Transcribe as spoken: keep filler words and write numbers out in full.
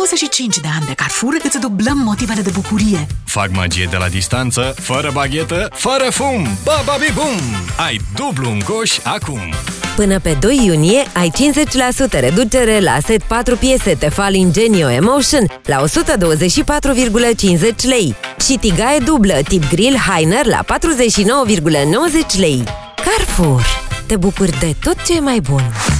douăzeci și cinci de ani de Carrefour îți dublăm motivele de bucurie. Fac magie de la distanță, fără baghetă, fără fum. Bababi bum! Ai dublu în coș acum. Până pe doi iunie ai cincizeci la sută reducere la set patru piese Tefal Ingenio Emotion la o sută douăzeci și patru virgulă cincizeci lei și tigaie dublă tip grill Heiner la patruzeci și nouă virgulă nouăzeci lei. Carrefour. Te bucuri de tot ce e mai bun!